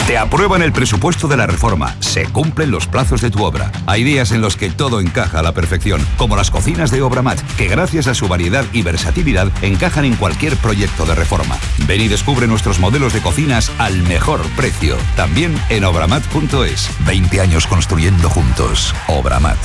Te aprueban el presupuesto de la reforma, se cumplen los plazos de tu obra. Hay días en los que todo encaja a la perfección, como las cocinas de Obramat, que gracias a su variedad y versatilidad encajan en cualquier proyecto de reforma. Ven y descubre nuestros modelos de cocinas al mejor precio. También en obramat.es. 20 años construyendo juntos. Obramat.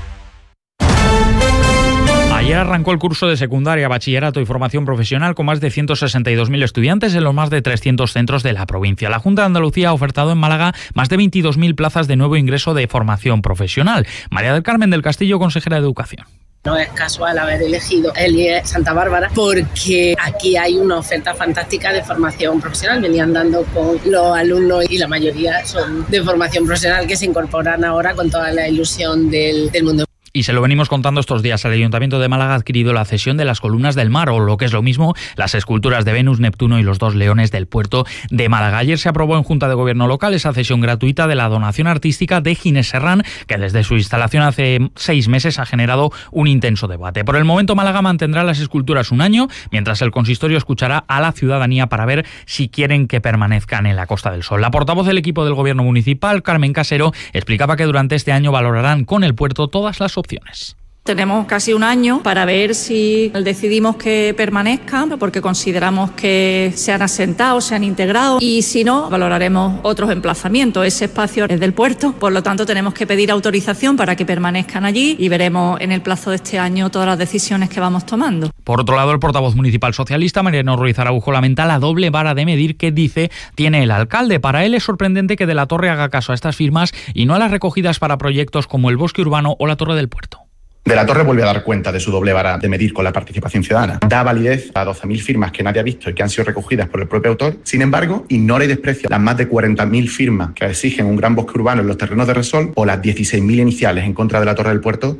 Ayer arrancó el curso de secundaria, bachillerato y formación profesional con más de 162.000 estudiantes en los más de 300 centros de la provincia. La Junta de Andalucía ha ofertado en Málaga más de 22.000 plazas de nuevo ingreso de formación profesional. María del Carmen del Castillo, consejera de Educación. No es casual haber elegido el IES Santa Bárbara porque aquí hay una oferta fantástica de formación profesional. Venían dando con los alumnos y la mayoría son de formación profesional que se incorporan ahora con toda la ilusión del mundo. Y se lo venimos contando estos días. El Ayuntamiento de Málaga ha adquirido la cesión de las columnas del mar, o lo que es lo mismo, las esculturas de Venus, Neptuno y los dos leones del puerto de Málaga. Ayer se aprobó en Junta de Gobierno local esa cesión gratuita de la donación artística de Ginés Serrán, que desde su instalación hace 6 meses ha generado un intenso debate. Por el momento, Málaga mantendrá las esculturas un año, mientras el consistorio escuchará a la ciudadanía para ver si quieren que permanezcan en la Costa del Sol. La portavoz del equipo del Gobierno municipal, Carmen Casero, explicaba que durante este año valorarán con el puerto todas las opciones. Tenemos casi un año para ver si decidimos que permanezcan, porque consideramos que se han asentado, se han integrado, y si no, valoraremos otros emplazamientos. Ese espacio es del puerto, por lo tanto tenemos que pedir autorización para que permanezcan allí y veremos en el plazo de este año todas las decisiones que vamos tomando. Por otro lado, el portavoz municipal socialista, Mariano Ruiz Araujo, lamenta la doble vara de medir que dice tiene el alcalde. Para él es sorprendente que De la Torre haga caso a estas firmas y no a las recogidas para proyectos como el Bosque Urbano o la Torre del Puerto. De la Torre vuelve a dar cuenta de su doble vara de medir con la participación ciudadana. Da validez a 12.000 firmas que nadie ha visto y que han sido recogidas por el propio autor. Sin embargo, ignora y desprecia las más de 40.000 firmas que exigen un gran bosque urbano en los terrenos de Resol o las 16.000 iniciales en contra de la Torre del Puerto.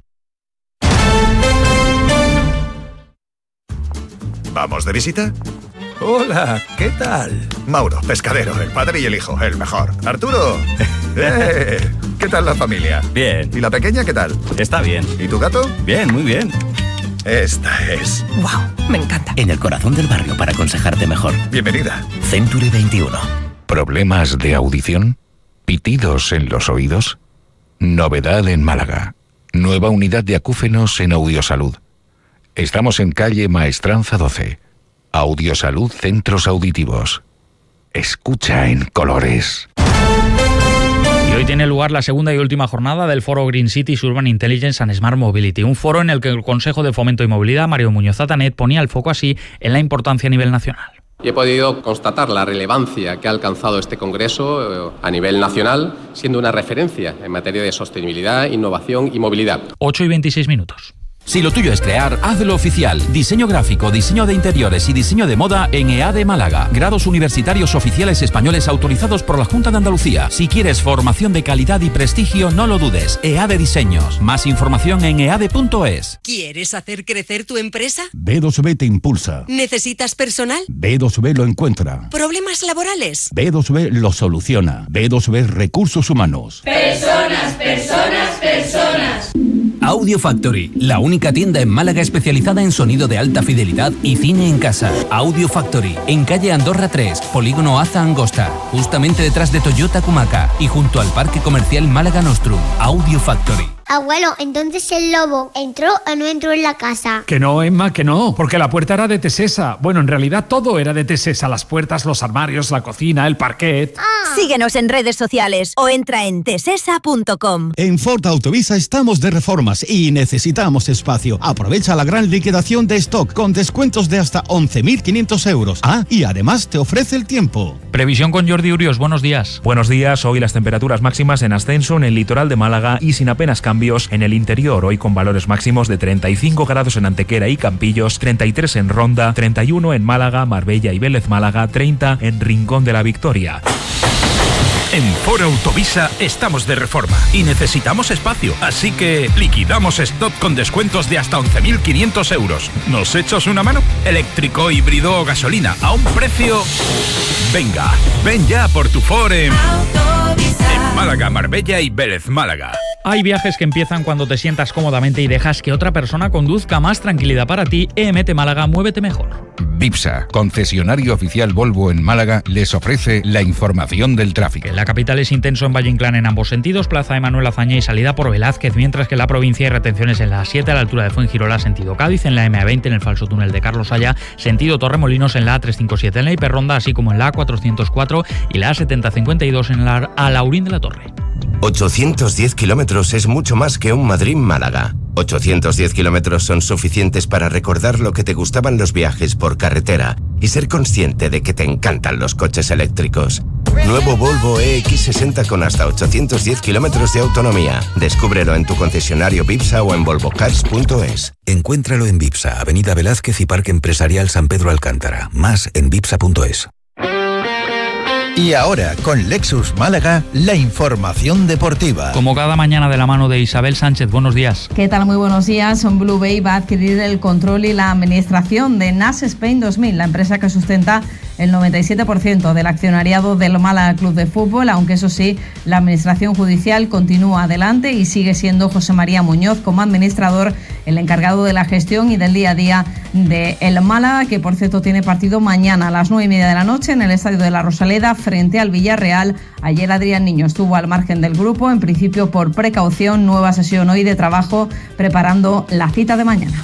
¿Vamos de visita? Hola, ¿qué tal? Mauro, pescadero, el padre y el hijo, el mejor. Arturo, ¿qué tal la familia? Bien. ¿Y la pequeña qué tal? Está bien. ¿Y tu gato? Bien, muy bien. Esta es. ¡Wow! Me encanta. En el corazón del barrio para aconsejarte mejor. Bienvenida. Century 21. ¿Problemas de audición? ¿Pitidos en los oídos? Novedad en Málaga. Nueva unidad de acúfenos en Audiosalud. Estamos en calle Maestranza 12. Audiosalud Centros Auditivos. Escucha en colores. Y hoy tiene lugar la segunda y última jornada del foro Green Cities Urban Intelligence and Smart Mobility, un foro en el que el Consejo de Fomento y Movilidad, Mario Muñoz Atanet, ponía el foco así en la importancia a nivel nacional. Y he podido constatar la relevancia que ha alcanzado este congreso a nivel nacional, siendo una referencia en materia de sostenibilidad, innovación y movilidad. 8:26. Si lo tuyo es crear, hazlo oficial. Diseño gráfico, diseño de interiores y diseño de moda en EADE Málaga. Grados universitarios oficiales españoles autorizados por la Junta de Andalucía. Si quieres formación de calidad y prestigio, no lo dudes. EADE Diseños. Más información en eade.es. ¿Quieres hacer crecer tu empresa? B2B te impulsa. ¿Necesitas personal? B2B lo encuentra. ¿Problemas laborales? B2B lo soluciona. B2B Recursos Humanos. Personas. Audio Factory, la única tienda en Málaga especializada en sonido de alta fidelidad y cine en casa. Audio Factory, en calle Andorra 3, Polígono Aza Angosta, justamente detrás de Toyota Cumaca y junto al Parque Comercial Málaga Nostrum. Audio Factory. Abuelo, entonces el lobo ¿entró o no entró en la casa? Que no, Emma, que no, porque la puerta era de Tesesa. Bueno, en realidad todo era de Tesesa, las puertas, los armarios, la cocina, el parquet. Síguenos en redes sociales o entra en tesesa.com. En Ford Autovisa estamos de reformas y necesitamos espacio. Aprovecha la gran liquidación de stock con descuentos de hasta 11.500 euros. Y además te ofrece el tiempo. Previsión con Jordi Urios, buenos días. Buenos días, hoy las temperaturas máximas en ascenso en el litoral de Málaga y sin apenas cambios en el interior, hoy con valores máximos de 35 grados en Antequera y Campillos, 33 en Ronda, 31 en Málaga, Marbella y Vélez Málaga, 30 en Rincón de la Victoria. En Ford Autovisa estamos de reforma y necesitamos espacio, así que liquidamos stock con descuentos de hasta 11.500 euros. ¿Nos echas una mano? Eléctrico, híbrido o gasolina a un precio... Venga, ven ya por tu Ford en Málaga, Marbella y Vélez Málaga. Hay viajes que empiezan cuando te sientas cómodamente y dejas que otra persona conduzca. Más tranquilidad para ti. EMT Málaga, muévete mejor. Vipsa, concesionario oficial Volvo en Málaga, les ofrece la información del tráfico. En la capital es intenso en Valle Inclán en ambos sentidos, Plaza de Manuel Azaña y salida por Velázquez, mientras que en la provincia hay retenciones en la A7 a la altura de Fuengirola, sentido Cádiz, en la M20 en el falso túnel de Carlos Haya, sentido Torremolinos en la A357 en la Hiperronda, así como en la A404 y la A7052 en la Alaurín de la Torre. 810 kilómetros es mucho más que un Madrid-Málaga. 810 kilómetros son suficientes para recordar lo que te gustaban los viajes por carretera y ser consciente de que te encantan los coches eléctricos. Nuevo Volvo EX60 con hasta 810 kilómetros de autonomía. Descúbrelo en tu concesionario Vipsa o en volvocars.es. Encuéntralo en Vipsa, Avenida Velázquez y Parque Empresarial San Pedro Alcántara. Más en vipsa.es. Y ahora, con Lexus Málaga, la información deportiva. Como cada mañana de la mano de Isabel Sánchez, buenos días. ¿Qué tal? Muy buenos días. Blue Bay va a adquirir el control y la administración de NAS Spain 2000, la empresa que sustenta el 97% del accionariado del Málaga Club de Fútbol, aunque eso sí, la administración judicial continúa adelante y sigue siendo José María Muñoz como administrador el encargado de la gestión y del día a día de el Málaga, que por cierto tiene partido mañana a las 9:30 de la noche en el Estadio de la Rosaleda frente al Villarreal. Ayer Adrián Niño estuvo al margen del grupo, en principio por precaución, nueva sesión hoy de trabajo preparando la cita de mañana.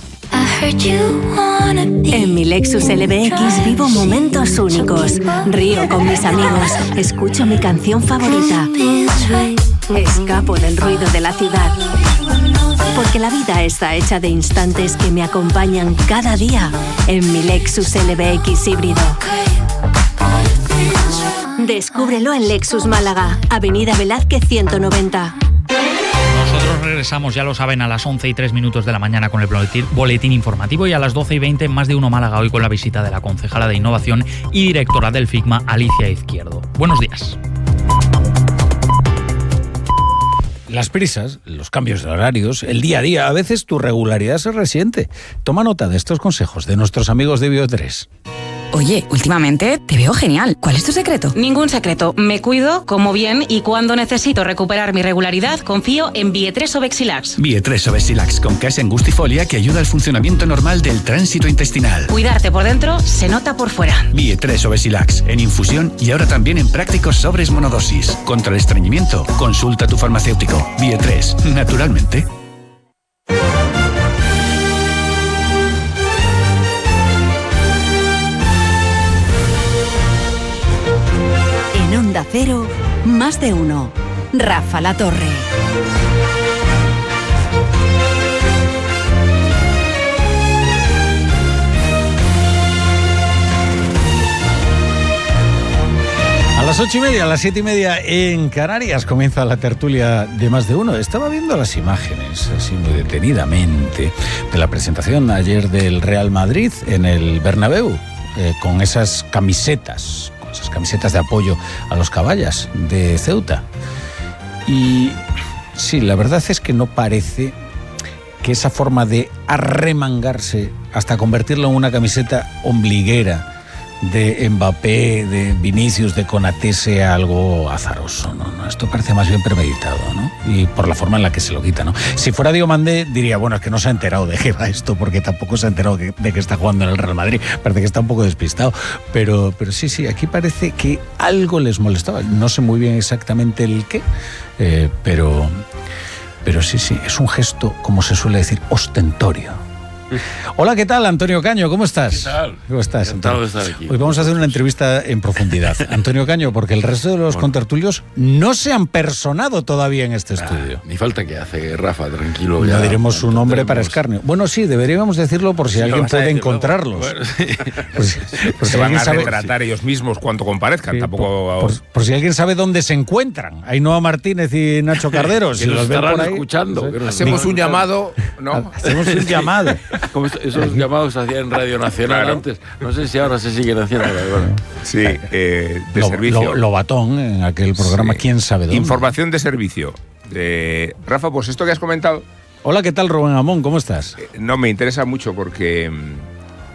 En mi Lexus LBX vivo momentos únicos. Río con mis amigos, escucho mi canción favorita, escapo del ruido de la ciudad. Porque la vida está hecha de instantes que me acompañan cada día en mi Lexus LBX híbrido. Descúbrelo en Lexus Málaga, Avenida Velázquez 190. Nosotros regresamos, ya lo saben, a las 11:03 de la mañana con el boletín informativo y a las 12:20 Más de Uno Málaga, hoy con la visita de la concejala de Innovación y directora del FICMA, Alicia Izquierdo. Buenos días. Las prisas, los cambios de horarios, el día a día, a veces tu regularidad se resiente. Toma nota de estos consejos de nuestros amigos de Bio3. Oye, últimamente te veo genial. ¿Cuál es tu secreto? Ningún secreto. Me cuido, como bien y cuando necesito recuperar mi regularidad, confío en Bio3 Obexilax. Bio3 Obexilax con case angustifolia que ayuda al funcionamiento normal del tránsito intestinal. Cuidarte por dentro se nota por fuera. Bio3 Obexilax en infusión y ahora también en prácticos sobres monodosis. Contra el estreñimiento, consulta a tu farmacéutico. Bio3, naturalmente. Onda Cero, Más de Uno. Rafa La Torre. A las 8:30, a las 7:30 en Canarias comienza la tertulia de Más de Uno. Estaba viendo las imágenes, así muy detenidamente, de la presentación ayer del Real Madrid en el Bernabéu, con esas camisetas de apoyo a los caballas de Ceuta. Y sí, la verdad es que no parece que esa forma de arremangarse hasta convertirlo en una camiseta ombliguera de Mbappé, de Vinicius, de Konaté sea algo azaroso, ¿no? Esto parece más bien premeditado, ¿no? Y por la forma en la que se lo quita, ¿no? Si fuera Diomandé diría, bueno, es que no se ha enterado de qué va esto, porque tampoco se ha enterado de que está jugando en el Real Madrid. Parece que está un poco despistado. Pero sí, aquí parece que algo les molestaba. No sé muy bien exactamente el qué, pero sí, es un gesto, como se suele decir, ostentorio. Hola, ¿qué tal, Antonio Caño? ¿Cómo estás? ¿Qué tal? ¿Cómo estás, Encantado de estar aquí. Hoy vamos a hacer una entrevista en profundidad. Antonio Caño, porque el resto de los contertulios no se han personado todavía en este estudio. Ni falta que hace, Rafa, tranquilo. No diremos su nombre para escarnio. Bueno, sí, deberíamos decirlo por si alguien puede encontrarlos. Bueno, sí. Por se van a retratar ellos mismos cuando comparezcan. Sí, tampoco... por si alguien sabe dónde se encuentran. Ainhoa Martínez y Nacho Cardero. Si los ven por ahí, escuchando. No sé. Hacemos un llamado, ¿no? Hacemos un llamado. Como esos llamados se hacían en Radio Nacional antes. No sé si ahora se siguen haciendo. Bueno. Sí, de servicio. Lobatón, en aquel programa, quién sabe dónde. Información de servicio. Rafa, pues esto que has comentado... Hola, ¿qué tal, Rubén Amón? ¿Cómo estás? No, me interesa mucho porque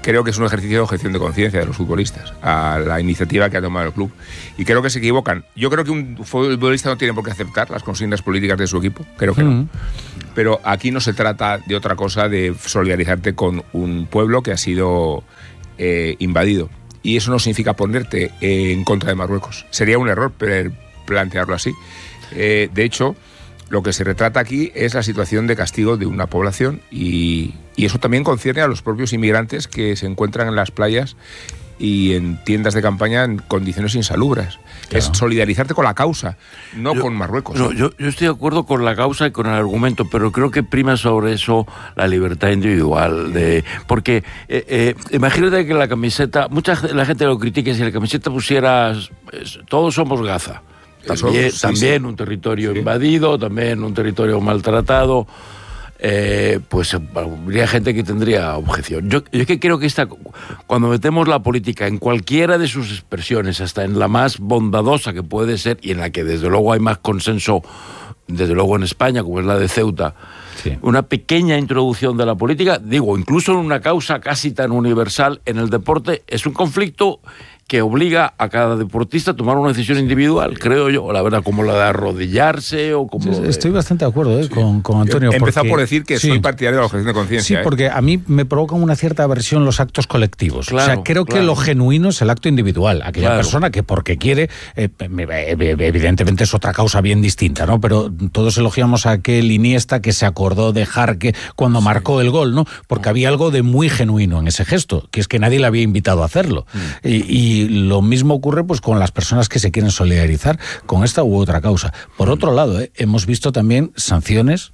creo que es un ejercicio de objeción de conciencia de los futbolistas a la iniciativa que ha tomado el club. Y creo que se equivocan. Yo creo que un futbolista no tiene por qué aceptar las consignas políticas de su equipo, creo que no. Pero aquí no se trata de otra cosa, de solidarizarte con un pueblo que ha sido invadido. Y eso no significa ponerte en contra de Marruecos. Sería un error plantearlo así. De hecho, lo que se retrata aquí es la situación de castigo de una población y eso también concierne a los propios inmigrantes que se encuentran en las playas y en tiendas de campaña en condiciones insalubres. Claro. Es solidarizarte con la causa, no con Marruecos. No, yo estoy de acuerdo con la causa y con el argumento, pero creo que prima sobre eso la libertad individual. Porque imagínate que la camiseta, la gente lo critica, si la camiseta pusiera todos somos Gaza. También un territorio invadido, también un territorio maltratado. Pues habría gente que tendría objeción. Yo es que creo que cuando metemos la política en cualquiera de sus expresiones, hasta en la más bondadosa que puede ser y en la que desde luego hay más consenso, desde luego en España, como es la de Ceuta, una pequeña introducción de la política, digo, incluso en una causa casi tan universal en el deporte, es un conflicto que obliga a cada deportista a tomar una decisión individual, creo yo, la verdad, como la de arrodillarse o como... Estoy bastante de acuerdo con Antonio. He empezado por decir que soy partidario de la objeción de conciencia. Sí, porque a mí me provocan una cierta aversión los actos colectivos. Claro, o sea, creo que lo genuino es el acto individual. Aquella persona que porque quiere, evidentemente es otra causa bien distinta, ¿no? Pero todos elogiamos a aquel Iniesta que se acordó de Jarque cuando marcó el gol, ¿no? Porque había algo de muy genuino en ese gesto, que es que nadie le había invitado a hacerlo. Y lo mismo ocurre pues con las personas que se quieren solidarizar con esta u otra causa. Por otro lado, hemos visto también sanciones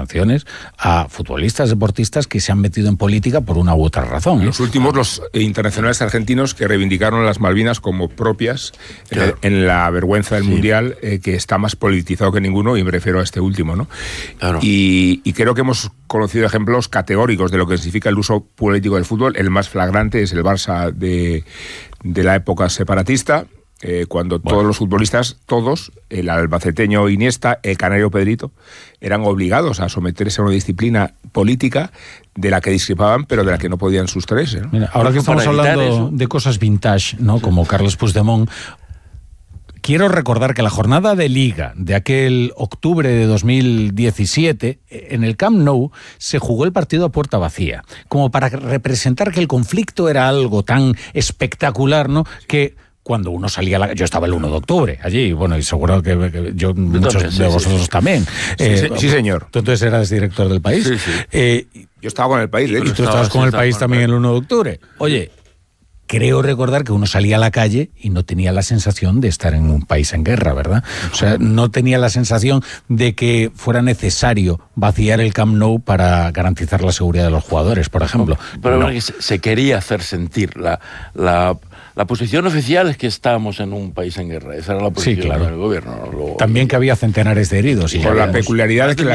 a futbolistas, deportistas que se han metido en política por una u otra razón. Los últimos, los internacionales argentinos que reivindicaron las Malvinas como propias en la vergüenza del Mundial, que está más politizado que ninguno, y me refiero a este último, ¿no? Claro. Y creo que hemos conocido ejemplos categóricos de lo que significa el uso político del fútbol. El más flagrante es el Barça de la época separatista, cuando todos los futbolistas, el albaceteño Iniesta, el canario Pedrito, eran obligados a someterse a una disciplina política de la que discrepaban, pero de la que no podían sustraerse, ¿no? Mira, ahora que estamos hablando de cosas vintage, ¿no? Como Carles Puigdemont, quiero recordar que la jornada de Liga de aquel octubre de 2017, en el Camp Nou, se jugó el partido a puerta vacía, como para representar que el conflicto era algo tan espectacular, ¿no? Que cuando uno salía yo estaba el 1 de octubre allí, bueno, y seguro que yo muchos de vosotros también. Sí, señor. ¿Tú entonces eras director del País? Sí. Yo estaba con el País, de hecho. Y tú estabas con el País también el 1 de octubre. Oye, creo recordar que uno salía a la calle y no tenía la sensación de estar en un país en guerra, ¿verdad? O sea, no tenía la sensación de que fuera necesario vaciar el Camp Nou para garantizar la seguridad de los jugadores, por ejemplo. Pero no. Se quería hacer sentir la posición oficial es que estábamos en un país en guerra. Esa era la posición del gobierno. También que había centenares de heridos. Y con la peculiaridad de que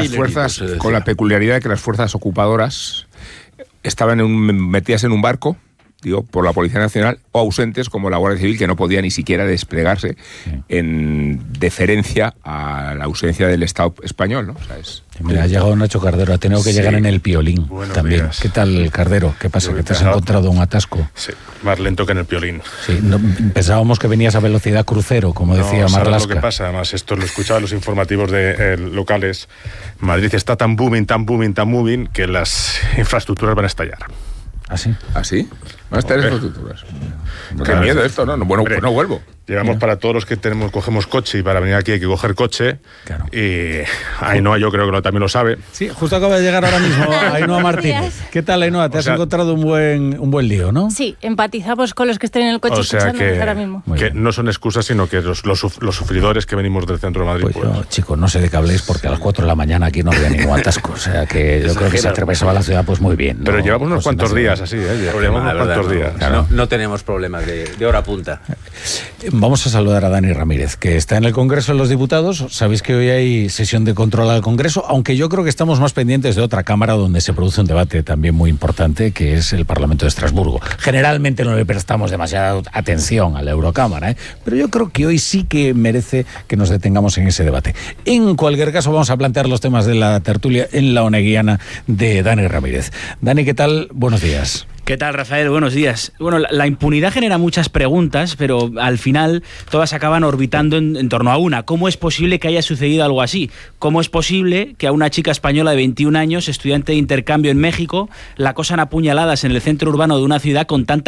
las fuerzas ocupadoras estaban metidas en un barco, digo, por la Policía Nacional, o ausentes como la Guardia Civil, que no podía ni siquiera desplegarse en deferencia a la ausencia del Estado español, ¿no? O sea, Mira, ha llegado Nacho Cardero, ha tenido que llegar en el Piolín. Buenos también. Días. ¿Qué tal, Cardero? ¿Qué pasa? ¿Que te has encontrado un atasco? Sí, más lento que en el Piolín. Sí, pensábamos que venías a velocidad crucero, como decía Marlaska. Lo que pasa, además, esto lo escuchaba en los informativos locales. Madrid está tan booming, que las infraestructuras van a estallar. ¿Ah, sí? ¿Ah, sí? Van a estallar infraestructuras. Qué miedo esto, ¿no? Bueno, pues no vuelvo. Llevamos para todos los que cogemos coche, y para venir aquí hay que coger coche. Claro. Y Ainhoa, yo creo que también lo sabe. Sí, justo acaba de llegar ahora mismo Ainhoa Martínez. ¿Qué tal, Ainhoa? Te has encontrado un buen lío, ¿no? Sí, empatizamos con los que estén en el coche escuchándonos ahora mismo. Que no son excusas, sino que los sufridores que venimos del centro de Madrid. Pues yo, chicos, no sé de qué habléis, porque a las 4 de la mañana aquí no había ningún atasco. O sea, que yo creo que se atravesaba la ciudad pues muy bien, ¿no? Pero llevamos unos cuantos días así, Llevamos unos cuantos días. No tenemos problemas de hora punta. Vamos a saludar a Dani Ramírez, que está en el Congreso de los Diputados. Sabéis que hoy hay sesión de control al Congreso, aunque yo creo que estamos más pendientes de otra Cámara donde se produce un debate también muy importante, que es el Parlamento de Estrasburgo. Generalmente no le prestamos demasiada atención a la Eurocámara, pero yo creo que hoy sí que merece que nos detengamos en ese debate. En cualquier caso, vamos a plantear los temas de la tertulia en la oneguiana de Dani Ramírez. Dani, ¿qué tal? Buenos días. ¿Qué tal, Rafael? Buenos días. Bueno, la impunidad genera muchas preguntas, pero al final todas acaban orbitando en torno a una. ¿Cómo es posible que haya sucedido algo así? ¿Cómo es posible que a una chica española de 21 años, estudiante de intercambio en México, la acosan a puñaladas en el centro urbano de una ciudad con tanta